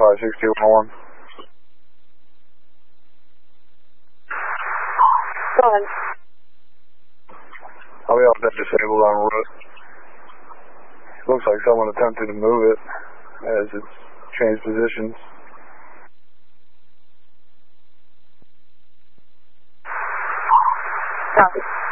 56211. Go ahead. I'll be off that disabled en route. Looks like someone attempted to move it as it's changed positions. Copy.